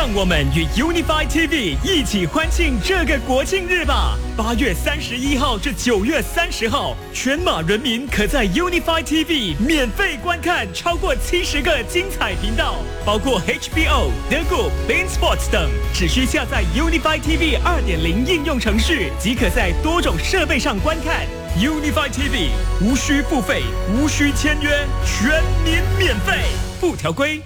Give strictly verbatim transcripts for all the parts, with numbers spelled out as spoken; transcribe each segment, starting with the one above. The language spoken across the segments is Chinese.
让我们与 Unify T V 一起欢庆这个国庆日吧！八月三十一号至九月三十号，全马人民可在 Unify T V 免费观看超过七十个精彩频道，包括 H B O、The Good、Bein Sports 等。只需下载 Unify T V 二点零 应用程序，即可在多种设备上观看。Unify T V 无需付费，无需签约，全民免费，附条规。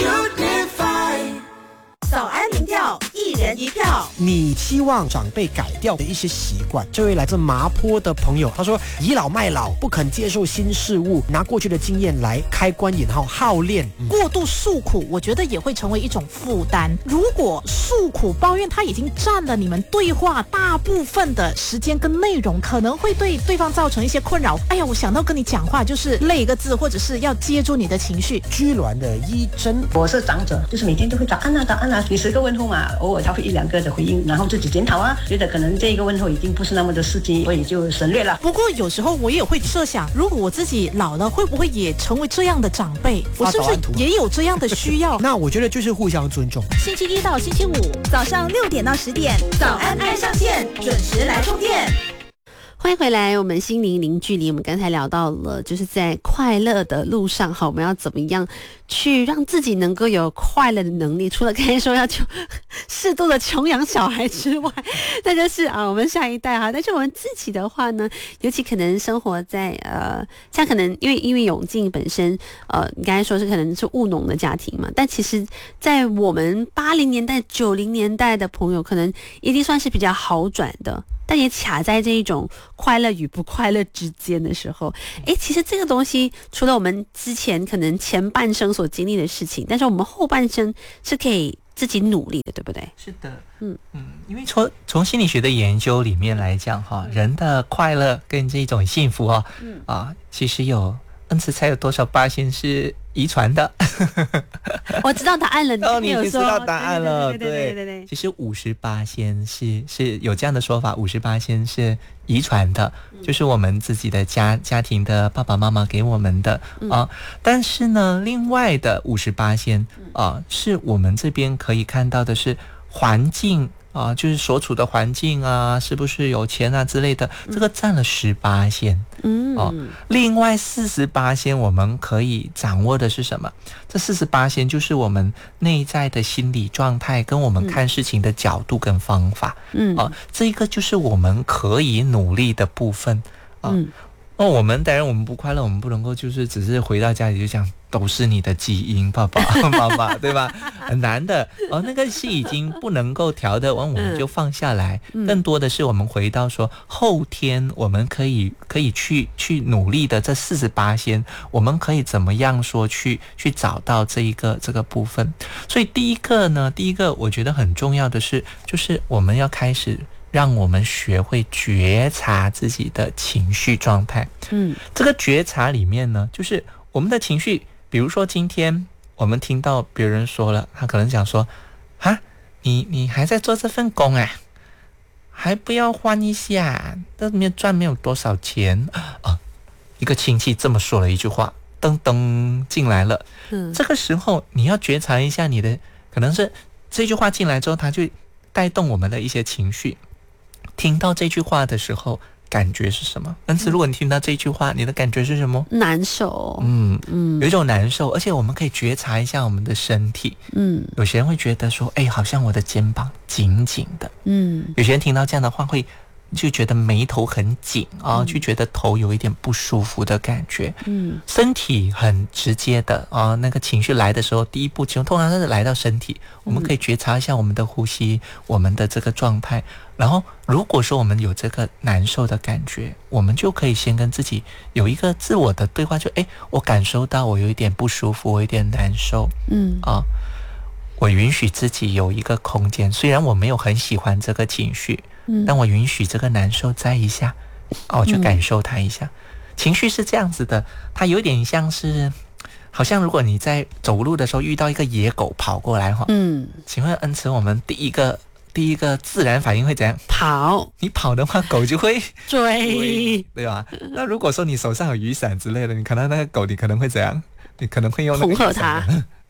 Unify 早安民调，一人一票。 你希望长辈改掉的一些习惯。这位来自麻坡的朋友，他说倚老卖老，不肯接受新事物，拿过去的经验来开关引号耗练、 嗯、过度诉苦，我觉得也会成为一种负担。如果诉苦抱怨他已经占了你们对话大部分的时间跟内容，可能会对对方造成一些困扰。哎呀，我想到跟你讲话就是累一个字，或者是要接住你的情绪。 居銮的一真， 我是长者，就是每天都会早安啊早安啊，几十个问候嘛，偶尔他会一两个的回应，然后自己检讨啊，觉得可能这一个问候已经不是那么的刺激，所以就省略了。 不过有时候我也会设想，如果我自己老了，会不会也成为这样的长辈？我是不是也有这样的需要？ 那我觉得就是互相尊重。 星期一到星期五早上六点到十点，早安爱上线，准时来充电。 欢迎回来，我们心灵零距离。我们刚才聊到了，就是在快乐的路上，好，我们要怎么样去让自己能够有快乐的能力？除了刚才说要穷适度的穷养小孩之外，那就是啊，我们下一代哈。但是我们自己的话呢，尤其可能生活在呃，像可能因为因为永靖本身呃，你刚才说是可能是务农的家庭嘛，但其实，在我们八零年代、九零年代的朋友，可能一定算是比较好转的。但也卡在这一种快乐与不快乐之间的时候，诶，其实这个东西除了我们之前可能前半生所经历的事情，但是我们后半生是可以自己努力的，对不对？ 是的，嗯嗯，因为从从心理学的研究里面来讲哈，人的快乐跟这种幸福啊，嗯啊，其实有恩慈猜有多少巴仙是遗传的？ 我知道答案了， 哦，你就知道答案了， 对对对对对。 其实五十巴仙是是有这样的说法，五十巴仙是遗传的，嗯、就是我们自己的家家庭的爸爸妈妈给我们的、嗯、啊。但是呢，另外的五十巴仙啊，是我们这边可以看到的是环境。啊，就是所处的环境啊，是不是有钱啊之类的，这个占了十八仙。嗯，哦，另外四十八仙我们可以掌握的是什么？这四十八仙就是我们内在的心理状态，跟我们看事情的角度跟方法。嗯，哦，这个就是我们可以努力的部分。啊、嗯。哦，我们当然我们不快乐，我们不能够就是只是回到家里就讲都是你的基因，爸爸妈妈，对吧？很难的哦，那个是已经不能够调的，完我们就放下来。嗯、更多的是我们回到说后天我们可以可以去去努力的这四十八仙，我们可以怎么样说去去找到这一个这个部分？所以第一个呢，第一个我觉得很重要的是，就是我们要开始。让我们学会觉察自己的情绪状态。嗯，这个觉察里面呢，就是我们的情绪，比如说今天我们听到别人说了，他可能讲说，啊，你你还在做这份工啊，还不要换一下，这里面赚没有多少钱啊。一个亲戚这么说了一句话，噔噔进来了。嗯，这个时候你要觉察一下你的，可能是这句话进来之后，它就带动我们的一些情绪。听到这句话的时候感觉是什么？但是如果你听到这句话，你的感觉是什么？ 难受。 嗯嗯，有一种难受，而且我们可以觉察一下我们的身体。嗯，有些人会觉得说，哎，好像我的肩膀紧紧的。嗯，有些人听到这样的话会就觉得眉头很紧啊、哦，就觉得头有一点不舒服的感觉。嗯，身体很直接的啊、哦，那个情绪来的时候，第一步其实通常是来到身体，我们可以觉察一下我们的呼吸，我们的这个状态。然后如果说我们有这个难受的感觉，我们就可以先跟自己有一个自我的对话，就诶，我感受到我有一点不舒服，我有一点难受。嗯啊，我允许自己有一个空间，虽然我没有很喜欢这个情绪，嗯，但我允许这个难受在一下，哦，我就感受它一下。嗯、情绪是这样子的，它有点像是，好像如果你在走路的时候遇到一个野狗跑过来哈，嗯，请问恩慈，我们第一个第一个自然反应会怎样？ 跑。 你跑的话，狗就会追， 对吧？那如果说你手上有雨伞之类的，你看到那个狗，你可能会怎样？你可能会用那个恐吓它。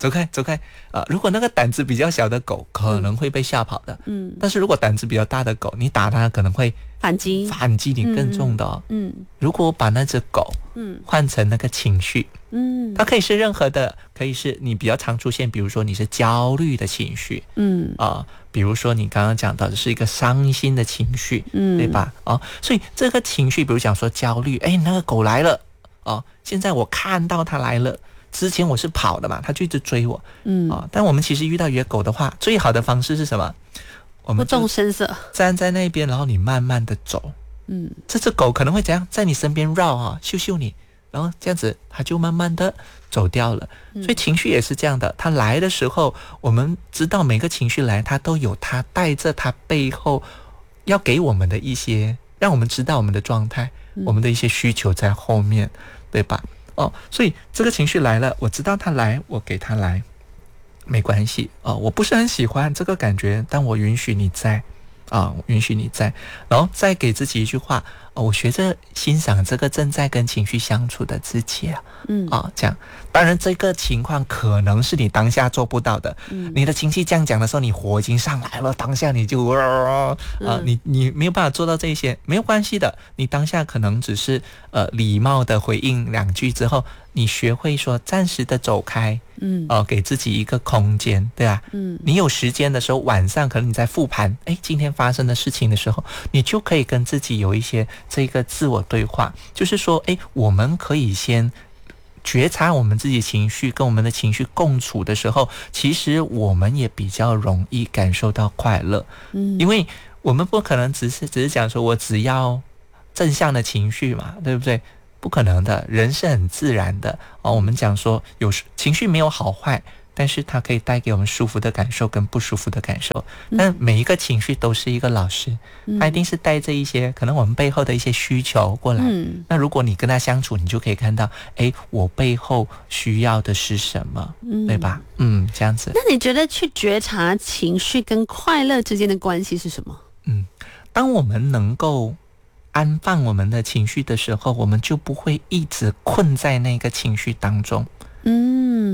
走开走开啊、呃！如果那个胆子比较小的狗可能会被吓跑的，嗯，但是如果胆子比较大的狗，你打它可能会反击， 反击你更重的哦。 嗯， 如果我把那只狗，嗯，换成那个情绪，嗯，它可以是任何的，可以是你比较常出现，比如说你是焦虑的情绪，嗯啊、呃，比如说你刚刚讲到的是一个伤心的情绪，嗯，对吧？哦，所以这个情绪，比如讲说焦虑，哎，那个狗来了，哦，现在我看到它来了。之前我是跑的嘛，他就一直追我，嗯啊、哦，但我们其实遇到野狗的话，最好的方式是什么？我们不动声色， 站在那边，然后你慢慢的走，嗯，这只狗可能会怎样，在你身边绕啊，嗅嗅你，然后这样子，它就慢慢的走掉了。所以情绪也是这样的，它来的时候，我们知道每个情绪来，它都有它带着它背后要给我们的一些，让我们知道我们的状态，嗯、我们的一些需求在后面，对吧？哦，所以这个情绪来了，我知道它来，我给它来，没关系哦。我不是很喜欢这个感觉，但我允许你在，啊，允许你在，然后再给自己一句话，哦，我学着欣赏这个正在跟情绪相处的自己啊，嗯，啊，这样。当然，这个情况可能是你当下做不到的。嗯，你的情绪这样讲的时候，你火已经上来了，当下你就啊、呃，你你没有办法做到这些，没有关系的。你当下可能只是呃礼貌的回应两句之后，你学会说暂时的走开，嗯，哦、呃，给自己一个空间，对吧？嗯，你有时间的时候，晚上可能你在复盘，哎，今天发生的事情的时候，你就可以跟自己有一些这个自我对话，就是说，哎，我们可以先觉察我们自己情绪，跟我们的情绪共处的时候，其实我们也比较容易感受到快乐。嗯，因为我们不可能只是只是讲说我只要正向的情绪嘛，对不对？不可能的，人是很自然的哦。我们讲说有情绪没有好坏，但是它可以带给我们舒服的感受跟不舒服的感受。但每一个情绪都是一个老师，它一定是带着一些可能我们背后的一些需求过来。嗯，那如果你跟他相处，你就可以看到，哎，我背后需要的是什么，嗯、对吧？嗯，这样子。 那你觉得去觉察情绪跟快乐之间的关系是什么？ 嗯，当我们能够安放我们的情绪的时候，我们就不会一直困在那个情绪当中。